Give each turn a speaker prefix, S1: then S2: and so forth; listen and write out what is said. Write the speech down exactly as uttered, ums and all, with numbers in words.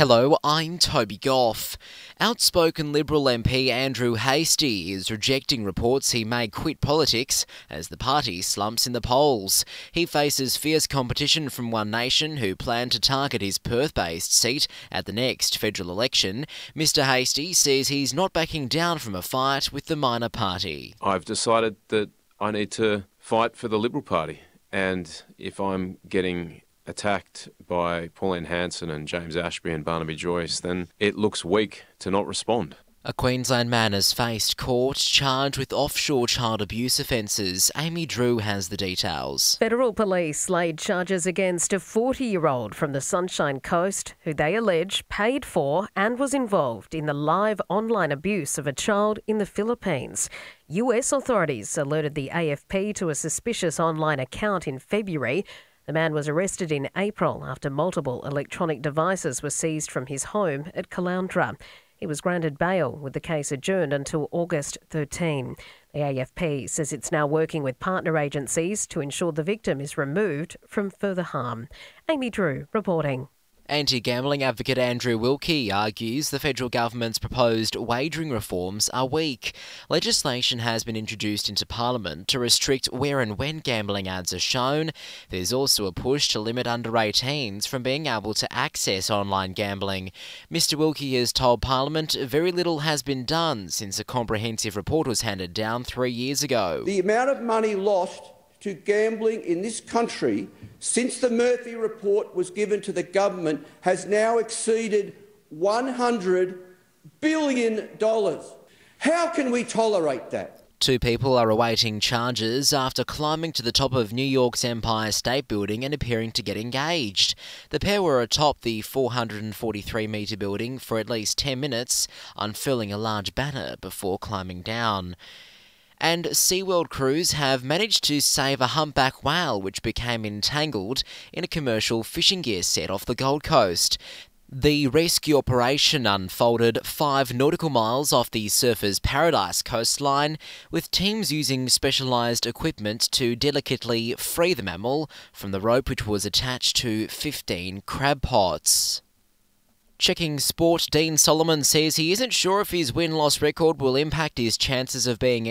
S1: Hello, I'm Toby Goff. Outspoken Liberal M P Andrew Hastie is rejecting reports he may quit politics as the party slumps in the polls. He faces fierce competition from One Nation, who plan to target his Perth-based seat at the next federal election. Mister Hastie says he's not backing down from a fight with the minor party.
S2: I've decided that I need to fight for the Liberal Party, and if I'm getting attacked by Pauline Hanson and James Ashby and Barnaby Joyce, then it looks weak to not respond.
S1: A Queensland man has faced court charged with offshore child abuse offences. Amy Drew has the details.
S3: Federal police laid charges against a forty-year-old from the Sunshine Coast who they allege paid for and was involved in the live online abuse of a child in the Philippines. U S authorities alerted the A F P to a suspicious online account in February. The man was arrested in April after multiple electronic devices were seized from his home at Caloundra. He was granted bail with the case adjourned until August thirteenth. The A F P says it's now working with partner agencies to ensure the victim is removed from further harm. Amy Drew reporting.
S1: Anti-gambling advocate Andrew Wilkie argues the federal government's proposed wagering reforms are weak. Legislation has been introduced into Parliament to restrict where and when gambling ads are shown. There's also a push to limit under eighteens from being able to access online gambling. Mister Wilkie has told Parliament very little has been done since a comprehensive report was handed down three years ago.
S4: The amount of money lost to gambling in this country since the Murphy report was given to the government has now exceeded one hundred billion dollars. How can we tolerate that?
S1: Two people are awaiting charges after climbing to the top of New York's Empire State Building and appearing to get engaged. The pair were atop the four hundred forty-three metre building for at least ten minutes, unfurling a large banner before climbing down. And SeaWorld crews have managed to save a humpback whale which became entangled in a commercial fishing gear set off the Gold Coast. The rescue operation unfolded five nautical miles off the Surfers Paradise coastline, with teams using specialised equipment to delicately free the mammal from the rope which was attached to fifteen crab pots. Checking sport, Dean Solomon says he isn't sure if his win-loss record will impact his chances of being